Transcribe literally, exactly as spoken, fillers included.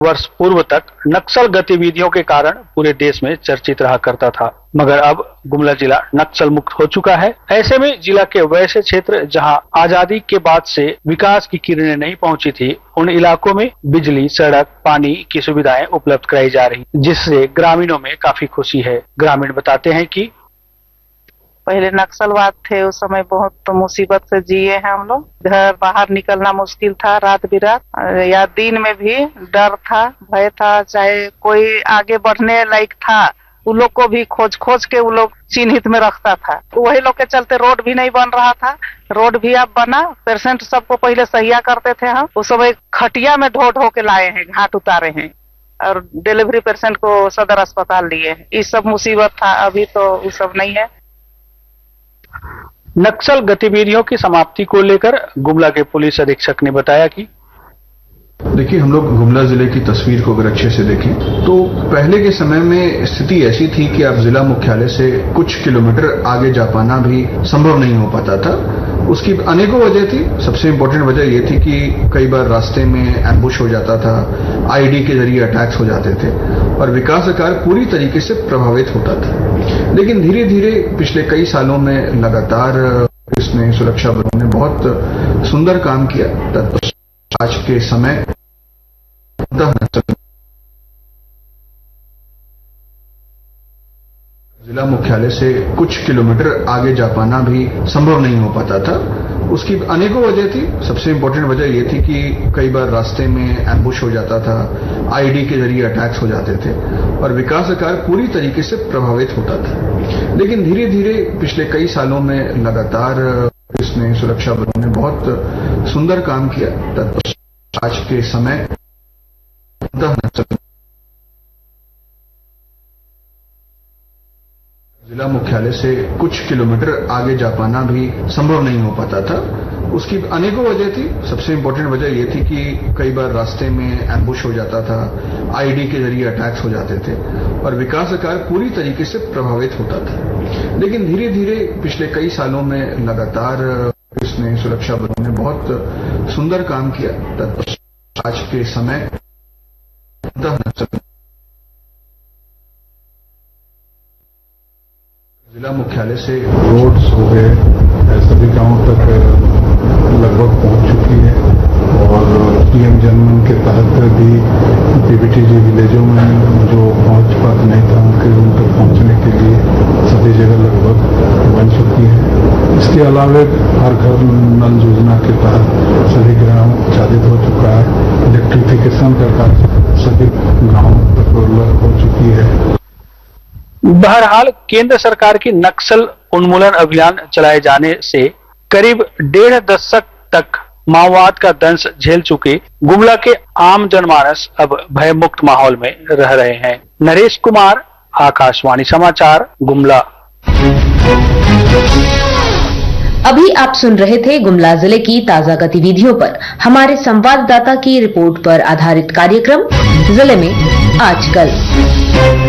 वर्ष पूर्व तक नक्सल गतिविधियों के कारण पूरे देश में चर्चित रहा करता था, मगर अब गुमला जिला नक्सल मुक्त हो चुका है। ऐसे में जिला के वैसे क्षेत्र जहां आजादी के बाद से विकास की किरणें नहीं पहुंची थी, उन इलाकों में बिजली, सड़क, पानी की सुविधाएं उपलब्ध कराई जा रही, जिससे ग्रामीणों में काफी खुशी है। ग्रामीण बताते हैं कि पहले नक्सलवाद थे, उस समय बहुत तो मुसीबत से जिए हैं हम लोग। घर बाहर निकलना मुश्किल था, रात बिरात या दिन में भी डर था, भय था। चाहे कोई आगे बढ़ने लायक था, उन लोग को भी खोज खोज के वो लोग चिन्हित में रखता था। वही लोग के चलते रोड भी नहीं बन रहा था। रोड भी अब बना। पेशेंट सबको पहले सहिया करते थे हम, उस समय खटिया में ढो ढो के लाए हैं, घाट उतारे हैं और डिलीवरी पेशेंट को सदर अस्पताल लिए हैं। ये सब मुसीबत था, अभी तो वो सब नहीं है। नक्सल गतिविधियों की समाप्ति को लेकर गुमला के पुलिस अधीक्षक ने बताया कि देखिए, हम लोग गुमला जिले की तस्वीर को अगर अच्छे से देखें तो पहले के समय में स्थिति ऐसी थी कि आप जिला मुख्यालय से कुछ किलोमीटर आगे जा पाना भी संभव नहीं हो पाता था। उसकी अनेकों वजह थी। सबसे इम्पोर्टेंट वजह यह थी कि कई बार रास्ते में एम्बुश हो जाता था, आईडी के जरिए अटैक्स हो जाते थे और विकास कार्य पूरी तरीके से प्रभावित होता था। लेकिन धीरे धीरे पिछले कई सालों में लगातार इसमें सुरक्षा बलों ने बहुत सुंदर काम किया। आज के समय जिला मुख्यालय से कुछ किलोमीटर आगे जा पाना भी संभव नहीं हो पाता था। उसकी अनेकों वजह थी। सबसे इम्पोर्टेंट वजह यह थी कि कई बार रास्ते में एम्बुश हो जाता था, आईडी के जरिए अटैक्स हो जाते थे और विकास कार्य पूरी तरीके से प्रभावित होता था। लेकिन धीरे धीरे पिछले कई सालों में लगातार इसमें सुरक्षा बलों ने बहुत सुंदर काम किया। आज के समय जिला मुख्यालय से कुछ किलोमीटर आगे जा पाना भी संभव नहीं हो पाता था। उसकी अनेकों वजह थी। सबसे इम्पोर्टेंट वजह यह थी कि कई बार रास्ते में एम्बुश हो जाता था, आईडी के जरिए अटैक्स हो जाते थे और विकास कार्य पूरी तरीके से प्रभावित होता था। लेकिन धीरे धीरे पिछले कई सालों में लगातार इसमें सुरक्षा बलों ने बहुत सुंदर काम किया। आज के समय जिला मुख्यालय से रोड्स हो गए, सभी गांवों तक लगभग पहुंच चुकी है और पीएम जनमन के तहत भी पीबीटीजी विलेजों में जो पहुंच पाते नहीं था उनके उन तक पहुंचने के लिए सभी जगह लगभग बन चुकी है। इसके अलावा हर घर नल योजना के तहत सभी ग्राम आच्छादित हो चुका है। इलेक्ट्रिफिकेशन का कार्य सभी गांवों तक हो चुकी है। बहरहाल केंद्र सरकार की नक्सल उन्मूलन अभियान चलाए जाने से करीब डेढ़ दशक तक माओवाद का दंश झेल चुके गुमला के आम जनमानस अब भयमुक्त माहौल में रह रहे हैं। नरेश कुमार, आकाशवाणी समाचार, गुमला। अभी आप सुन रहे थे गुमला जिले की ताजा गतिविधियों पर हमारे संवाददाता की रिपोर्ट पर आधारित कार्यक्रम जिले में आजकल।